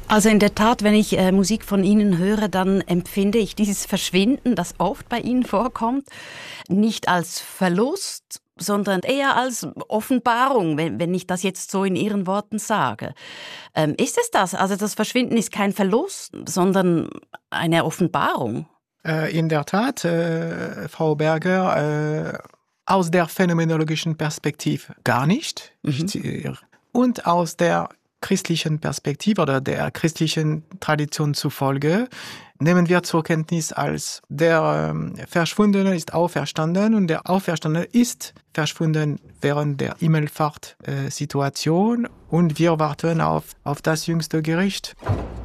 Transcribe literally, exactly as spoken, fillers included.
Also in der Tat, wenn ich äh, Musik von Ihnen höre, dann empfinde ich dieses Verschwinden, das oft bei Ihnen vorkommt, nicht als Verlust, sondern eher als Offenbarung, wenn, wenn ich das jetzt so in Ihren Worten sage. Ähm, ist es das? Also das Verschwinden ist kein Verlust, sondern eine Offenbarung? Äh, in der Tat, äh, Frau Berger, äh, aus der phänomenologischen Perspektive gar nicht. Mhm. Ich zitiere. Und aus der christlichen Perspektive oder der christlichen Tradition zufolge nehmen wir zur Kenntnis als der ähm, Verschwundene ist auferstanden und der Auferstandene ist verschwunden während der Himmelfahrt-Situation und wir warten auf, auf das jüngste Gericht.